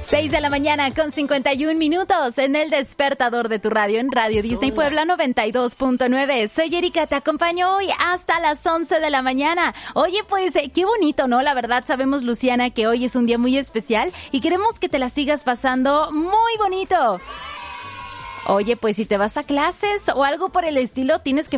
6 de la mañana con 51 minutos en el despertador de tu radio en Radio Disney Puebla 92.9. Soy Erika, te acompaño hoy hasta las 11 de la mañana. Oye, pues, qué bonito, ¿no? La verdad, sabemos, Luciana, que hoy es un día muy especial y queremos que te la sigas pasando muy bonito. Oye, pues si te vas a clases o algo por el estilo, tienes que